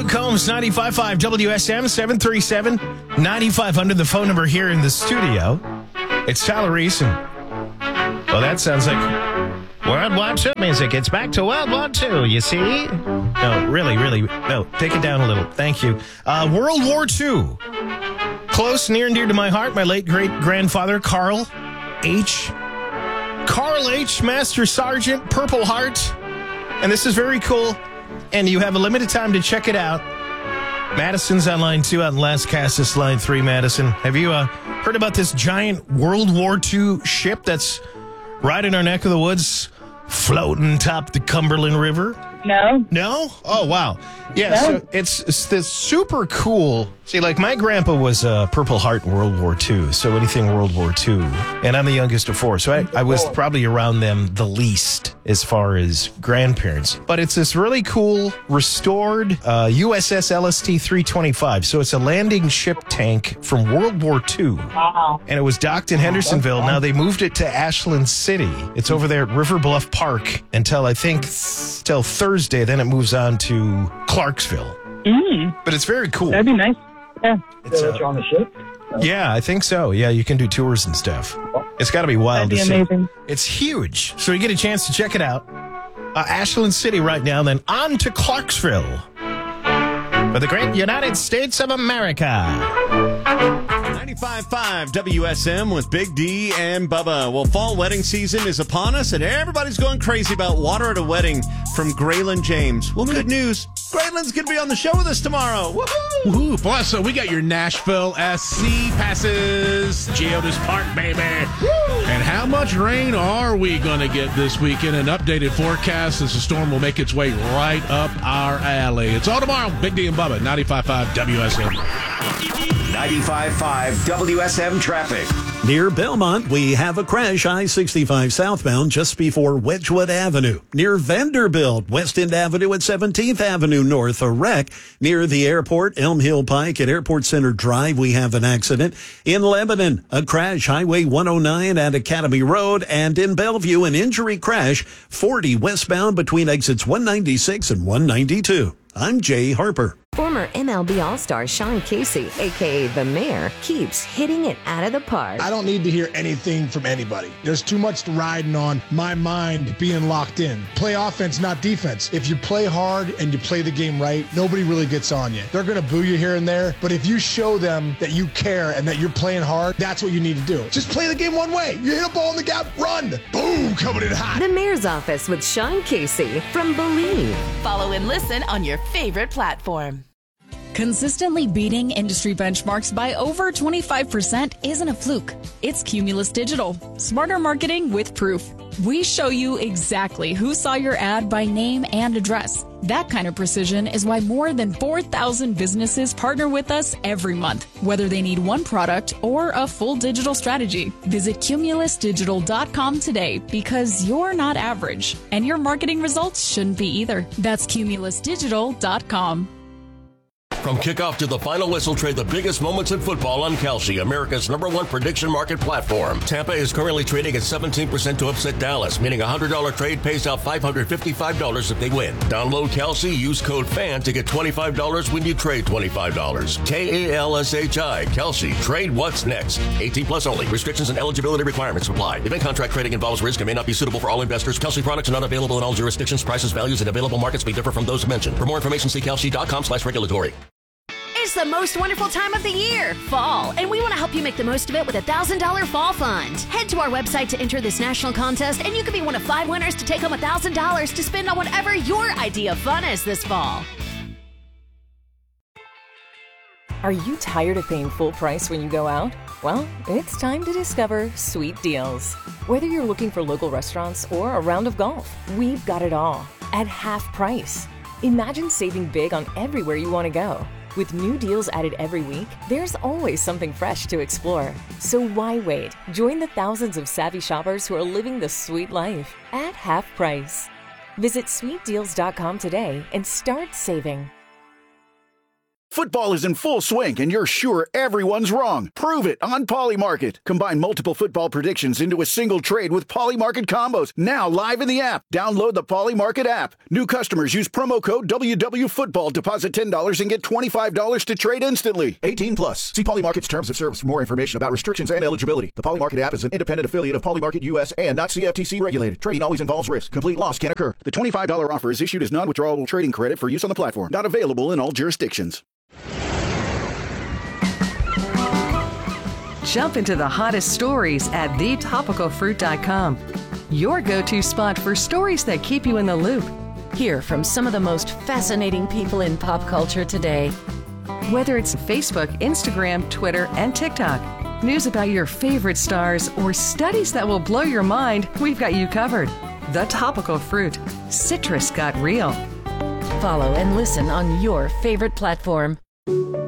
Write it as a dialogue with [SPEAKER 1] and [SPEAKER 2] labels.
[SPEAKER 1] Luke Combs, 95.5 WSM, 737-9500, the phone number here in the studio. It's Tyler Reese. Well, that sounds like World War II music. It's back to World War II, you see? No, really, no, take it down a little. Thank you. World War II. Close, near and dear to my heart, my late great-grandfather, Carl H., Master Sergeant, Purple Heart. And this is very cool. And you have a limited time to check it out. Madison's on line 2 out in Las Casas, line 3, Madison. Have you heard about this giant World War II ship that's right in our neck of the woods, floating atop the Cumberland River?
[SPEAKER 2] No.
[SPEAKER 1] No? Oh, wow. Yeah,
[SPEAKER 2] No.
[SPEAKER 1] so it's this super cool. See, like, my grandpa was Purple Heart in World War II, so anything World War II. And I'm the youngest of 4, so I was probably around them the least as far as grandparents. But it's this really cool restored USS LST 325. So it's a landing ship tank from World War II.
[SPEAKER 2] Wow.
[SPEAKER 1] And it was docked in Hendersonville. Now they moved it to Ashland City. It's over there at River Bluff Park until till Thursday. Then it moves on to Clarksville. But it's very cool.
[SPEAKER 2] That'd be nice. Yeah.
[SPEAKER 1] It's,
[SPEAKER 3] on the ship?
[SPEAKER 1] yeah, I think so. Yeah, you can do tours and stuff. It's got to be wild
[SPEAKER 2] That'd
[SPEAKER 1] to
[SPEAKER 2] be
[SPEAKER 1] see.
[SPEAKER 2] amazing.
[SPEAKER 1] It's huge. So you get a chance to check it out. Ashland City right now, then on to Clarksville for the great United States of America.
[SPEAKER 4] 95.5 WSM with Big D and Bubba. Well, fall wedding season is upon us, and everybody's going crazy about water at a wedding from Graylin James. Well, good news. Graylin's going to be on the show with us tomorrow. Woohoo!
[SPEAKER 5] Woohoo! Plus, we got your Nashville SC passes. Geodis Park, baby. And how much rain are we going to get this weekend? An updated forecast as the storm will make its way right up our alley. It's all tomorrow. Big D and Bubba, 95.5 WSM.
[SPEAKER 6] 95.5 WSM traffic.
[SPEAKER 7] Near Belmont, we have a crash I-65 southbound just before Wedgwood Avenue. Near Vanderbilt, West End Avenue at 17th Avenue North, a wreck. Near the airport, Elm Hill Pike at Airport Center Drive, we have an accident. In Lebanon, a crash, Highway 109 at Academy Road. And in Bellevue, an injury crash, 40 westbound between exits 196 and 192. I'm Jay Harper.
[SPEAKER 8] Former MLB All-Star Sean Casey, a.k.a. The Mayor, keeps hitting it out of the park.
[SPEAKER 3] I don't need to hear anything from anybody. There's too much riding on my mind being locked in. Play offense, not defense. If you play hard and you play the game right, nobody really gets on you. They're going to boo you here and there, but if you show them that you care and that you're playing hard, that's what you need to do. Just play the game one way. You hit a ball in the gap, run. Boom, coming in hot.
[SPEAKER 8] The Mayor's Office with Sean Casey from Believe.
[SPEAKER 9] Follow and listen on your favorite platform.
[SPEAKER 10] Consistently beating industry benchmarks by over 25% isn't a fluke. It's Cumulus Digital. Smarter marketing with proof. We show you exactly who saw your ad by name and address. That kind of precision is why more than 4,000 businesses partner with us every month, whether they need one product or a full digital strategy. Visit cumulusdigital.com today because you're not average, and your marketing results shouldn't be either. That's cumulusdigital.com.
[SPEAKER 11] From kickoff to the final whistle, trade the biggest moments in football on Kalshi, America's #1 prediction market platform. Tampa is currently trading at 17% to upset Dallas, meaning a $100 trade pays out $555 if they win. Download Kalshi, use code FAN to get $25 when you trade $25. Kalshi, Kalshi, trade what's next. 18 plus only. Restrictions and eligibility requirements apply. Event contract trading involves risk and may not be suitable for all investors. Kalshi products are not available in all jurisdictions. Prices, values, and available markets may differ from those mentioned. For more information, see kalshi.com/regulatory.
[SPEAKER 12] It's the most wonderful time of the year, fall, and we want to help you make the most of it with a $1,000 fall fund. Head to our website to enter this national contest, and you could be one of 5 winners to take home $1,000 to spend on whatever your idea of fun is this fall.
[SPEAKER 13] Are you tired of paying full price when you go out? Well, it's time to discover Sweet Deals. Whether you're looking for local restaurants or a round of golf, we've got it all at half price. Imagine saving big on everywhere you want to go. With new deals added every week, there's always something fresh to explore. So why wait? Join the thousands of savvy shoppers who are living the sweet life at half price. Visit sweetdeals.com today and start saving.
[SPEAKER 2] Football is in full swing, and you're sure everyone's wrong. Prove it on Polymarket. Combine multiple football predictions into a single trade with Polymarket combos. Now live in the app. Download the Polymarket app. New customers use promo code WWFootball. Deposit $10 and get $25 to trade instantly.
[SPEAKER 14] 18 plus. See Polymarket's terms of service for more information about restrictions and eligibility. The Polymarket app is an independent affiliate of Polymarket US and not CFTC regulated. Trading always involves risk. Complete loss can occur. The $25 offer is issued as non-withdrawable trading credit for use on the platform. Not available in all jurisdictions.
[SPEAKER 15] Jump into the hottest stories at thetopicalfruit.com. Your go-to spot for stories that keep you in the loop.
[SPEAKER 16] Hear from some of the most fascinating people in pop culture today.
[SPEAKER 15] Whether it's Facebook, Instagram, Twitter, and TikTok, news about your favorite stars, or studies that will blow your mind, we've got you covered. The Topical Fruit. Citrus got real.
[SPEAKER 16] Follow and listen on your favorite platform.